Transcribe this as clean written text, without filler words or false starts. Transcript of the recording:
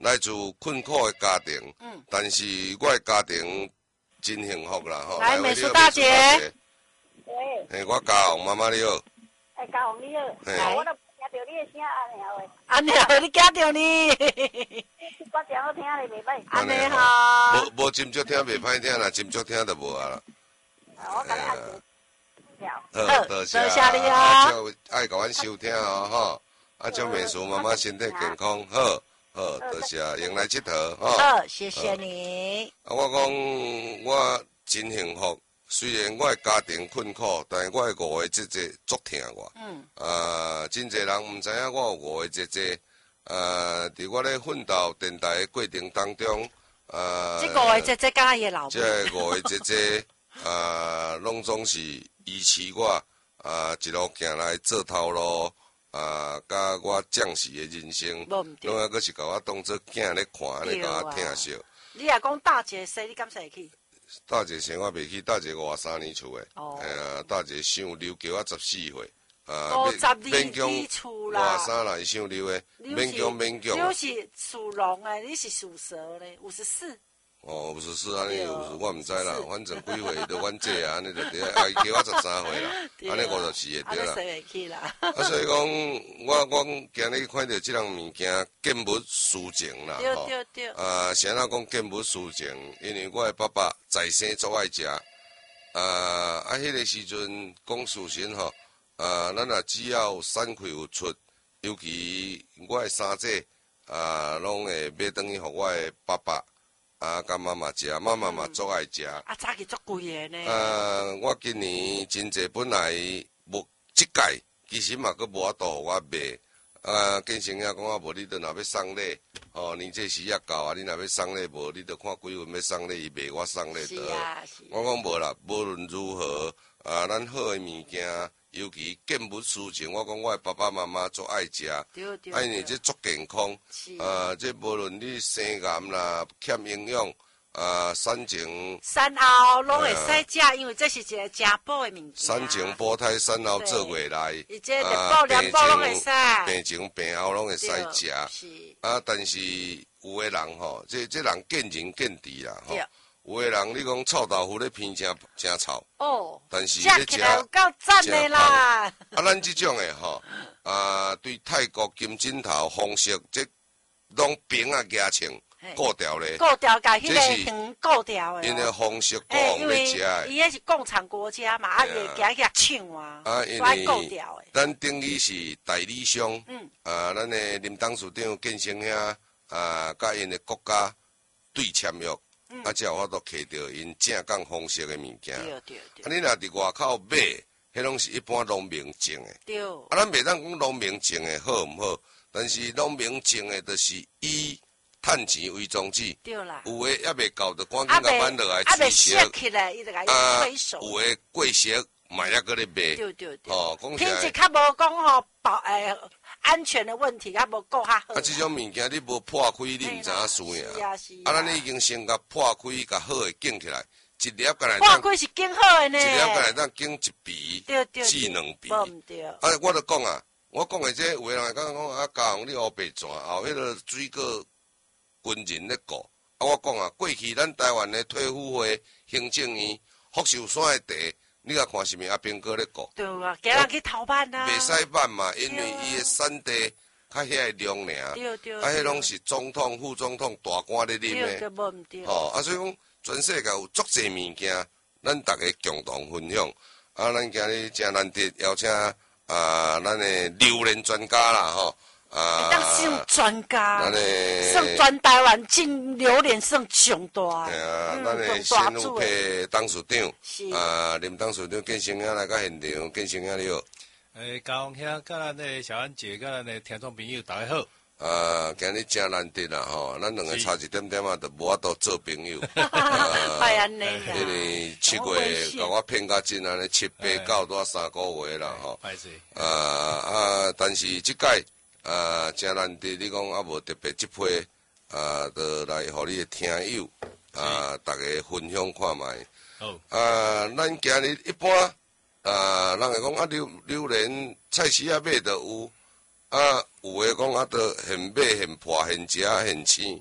来自困苦的家庭，但是我的家庭真幸福啦吼。 来，美术大姐。 喂。 我家红妈妈你好。 家红你好。我都听到你的声安尼喂。你惊到你？ 我听好听咧，袂歹。 安尼好。 无真足听袂歹听啦，真足听就无啊啦。 我甲你按好，多谢你啊！ 爱甲阮收听哦吼，祝美术妈妈身体健康，好，多谢，用来佚佗吼。 好，谢谢你。 我讲我真幸福，虽然我的家庭困苦，但是我的五个姐姐足疼我。真侪人毋知影我有五个姐姐。伫我咧奋斗电台的过程当中， 这五个姐姐甲伊的老婆。 这五个姐姐，拢总是支持我，一路行来做头路，甲我将士的人生，拢还阁是甲我当做囝咧看，安尼甲我疼惜。 你若讲大姐生，你敢会去？ 大姐生我袂去，大姐53年厝的，大姐上溜叫我14岁。 免讲 53啦，伊上溜的，免讲。 你是属龙的，你是属蛇的，54。 54安尼，我毋知啦，反正几岁就阮姐啊，安尼就对啊，伊叫我13岁啦，安尼54个对啦。 会去啦。 所以讲，我今日看到即样物件，见物思情啦， 吼。对。 谁人讲见物思情？因为我的爸爸在生足爱食，迄个时阵讲事情吼。咱也只要产气有出，尤其我的三姐，拢会买转去互我的爸爸，甲妈妈食，妈妈嘛足爱食。 早起足贵的呢。 我今年真济本来无即届，其实嘛佫无法度互我买。建成也讲无你着若要送礼，年这时也到啊，你若要送礼无，你着看几份要送礼，伊卖我送礼得。我讲无啦，无论如何，咱好的物件。尤其见物思情，我讲我的爸爸妈妈足爱食，因为这足健康。这无论你生癌啦、欠营养，产前、 产后拢会使食，因为这是一个真补的物件。 产前保胎，产后做月来， 病前病后拢会使食。但是有的人吼，这人见仁见智啦吼。有的人你讲臭豆腐咧偏真臭，但是咧食有够赞的啦。 咱这种的吼，对泰国金针头方式，这拢饼啊夹青固掉咧， 固掉甲迄个糖固掉的。 因为方式固红咧食的。 伊迄是共产国家嘛，会夹抢啊，所以固掉的。 咱等于是代理商，咱的林董事长建成兄，甲因的国家对签约。才有法度摕到因正港方式的物件。你若伫外口买，迄拢是一般农民种的。咱袂当讲农民种的好毋好，但是农民种的，就是以趁钱为宗旨。有诶还袂够，就赶紧甲搬落来取熟。有诶过熟，嘛还搁咧卖。 品质较无讲吼安全的问题，较无够较好。 这种物件你无破开，你毋知影输赢。咱已经先甲破开，甲好诶建起来，一粒干来当。破开是建好诶呢。一粒干来当建一鼻，至2鼻。我就讲啊，我讲诶这有诶人会讲嘉宏你乌白泉后迄个水果军人咧顾。我讲啊，过去咱台湾诶退伍会行政院福寿山诶地。你甲看是毋是阿兵哥咧顾？ 对啊，叫人去偷办啊。 袂使办嘛，因为伊的产地较遐个量尔。迄拢是总统、副总统大官咧啉的。所以讲全世界有足济物件，咱大家共同分享。咱今日真难得邀请咱的榴莲专家啦，吼。 当算专家，算全台湾进榴莲算上大。 咱的新武配董事长，林董事长建成兄来到现场，建成兄你好。 嘉宏兄，甲咱的小安姐，甲咱的听众朋友，大家好。 今日真难得啦吼，咱两个差一点点啊，就无法度做朋友。 安尼啦。 因为7月甲我骗甲真安尼7、8、9多3个月啦吼。但是即届。真难得，你讲也无特别即批，就来互你的听友，大家分享看卖。咱今日一般，人会讲榴莲菜市仔买就有， 啊，有诶讲啊，都现买现破现食现青。